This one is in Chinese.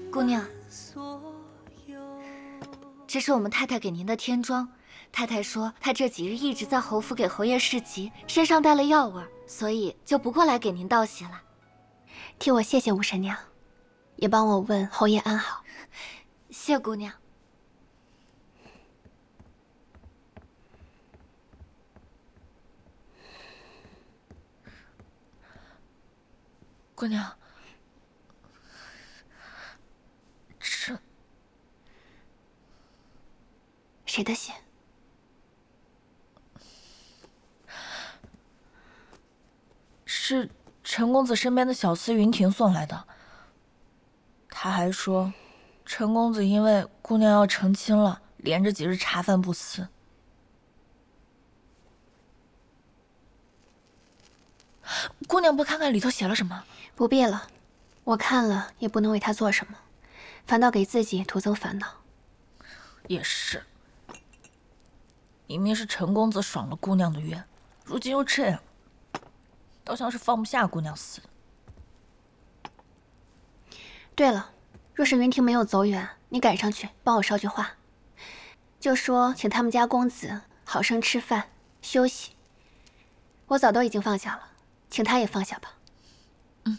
姑娘，这是我们太太给您的天妆。太太说她这几日一直在侯府给侯爷侍疾，身上带了药味，所以就不过来给您道喜了。 替我谢谢武神娘，也帮我问侯爷安好。 谢姑娘。 姑娘，这谁的信？ 是陈公子身边的小厮云婷送来的。他还说，陈公子因为姑娘要成亲了，连着几日茶饭不思。姑娘不看看里头写了什么？ 不必了，我看了也不能为他做什么，反倒给自己徒增烦恼。 也是，明明是陈公子爽了姑娘的愿，如今又这样，倒像是放不下姑娘似的。 对了，若是云婷没有走远，你赶上去帮我捎句话，就说请他们家公子好生吃饭休息。我早都已经放下了，请他也放下吧。